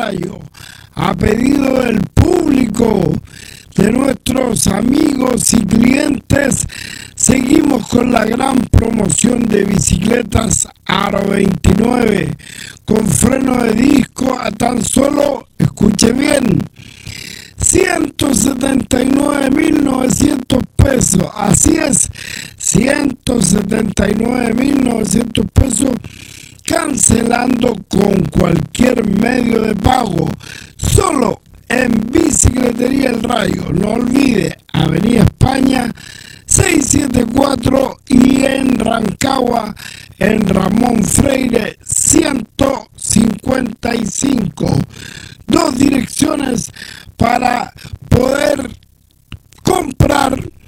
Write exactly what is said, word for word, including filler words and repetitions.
Rayo. A pedido del público, de nuestros amigos y clientes, seguimos con la gran promoción de bicicletas Aro veintinueve con freno de disco a tan solo, escuche bien, ciento setenta y nueve mil novecientos pesos. Así es, ciento setenta y nueve mil novecientos pesos, cancelando con cualquier medio de pago, solo en Bicicletería El Rayo. No olvide, Avenida España seiscientos setenta y cuatro y en Rancagua, en Ramón Freire ciento cincuenta y cinco. Dos direcciones para poder comprar